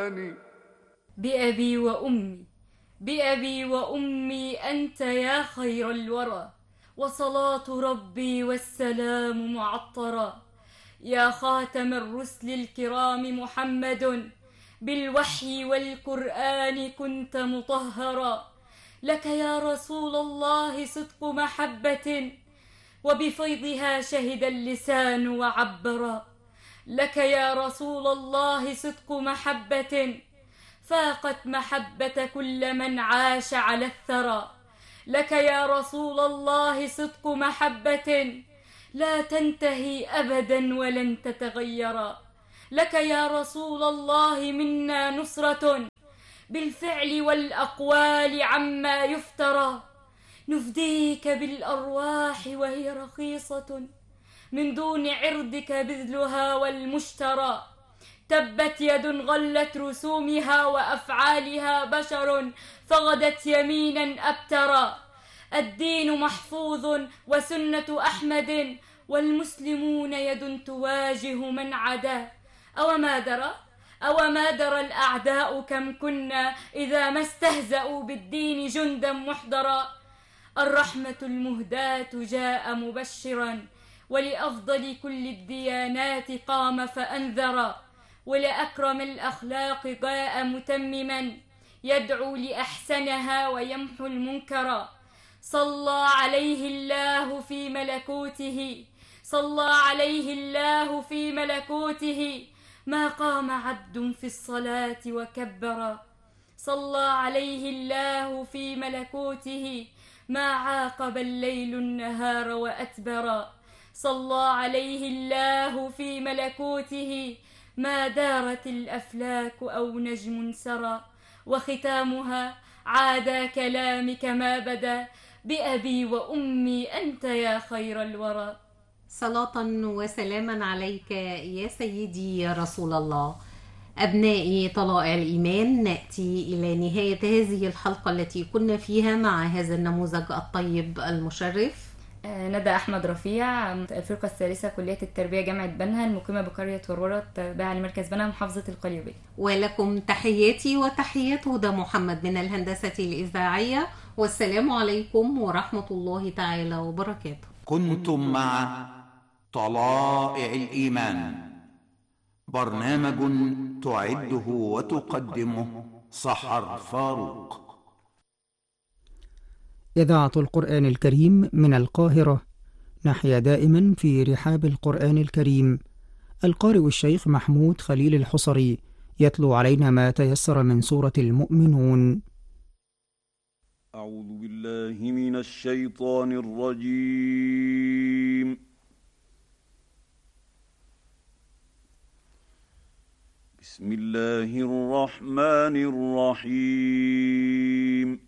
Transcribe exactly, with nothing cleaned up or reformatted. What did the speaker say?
القرآن. بأبي وأمي بأبي وأمي أنت يا خير الورى، وصلاة ربي والسلام معطرا. يا خاتم الرسل الكرام محمد، بالوحي والقرآن كنت مطهرا. لك يا رسول الله صدق محبة، وبفيضها شهد اللسان وعبرا. لك يا رسول الله صدق محبة، فاقت محبة كل من عاش على الثرى. لك يا رسول الله صدق محبة، لا تنتهي أبدا ولن تتغيرا. لك يا رسول الله منا نصرة، بالفعل والأقوال عما يفترى. نفديك بالأرواح وهي رخيصة، من دون عرضك بذلها والمشترى. تبت يد غلت رسومها وأفعالها بشر، فغدت يمينا أبترا. الدين محفوظ وسنة أحمد، والمسلمون يد تواجه من عدا. أو ما درى أو ما درى الأعداء كم كنا إذا ما استهزأوا بالدين جندا محضرا. الرحمة المهداة جاء مبشرا، ولأفضل كل الديانات قام فأنذرا. ولأكرم الأخلاق جاء متمما، يدعو لأحسنها ويمحو المنكرا. صلى عليه الله في ملكوته صلى عليه الله في ملكوته ما قام عبد في الصلاة وكبرا. صلى عليه الله في ملكوته ما عاقب الليل النهار وأتبرا. صلى عليه الله في ملكوته ما دارت الأفلاك أو نجم سرى. وختامها عاد كلامك ما بدا، بأبي وأمي أنت يا خير الورى. صلاة وسلاما عليك يا سيدي يا رسول الله. أبنائي طلائع الإيمان، نأتي إلى نهاية هذه الحلقة التي كنا فيها مع هذا النموذج الطيب المشرف. ندى أحمد رفيع، الفرقة الثالثة كلية التربية جامعة بنها، المقيمة بقرية ورورة تابعة لمركز بنها محافظة القليوبية. ولكم تحياتي وتحيات هدى محمد من الهندسة الإذاعية، والسلام عليكم ورحمة الله تعالى وبركاته. كنتم مع طلائع الإيمان، برنامج تعده وتقدمه سحر فاروق. إذاعة القرآن الكريم من القاهرة، نحيا دائما في رحاب القرآن الكريم. القارئ الشيخ محمود خليل الحصري يتلو علينا ما تيسر من سورة المؤمنون. أعوذ بالله من الشيطان الرجيم. بسم الله الرحمن الرحيم.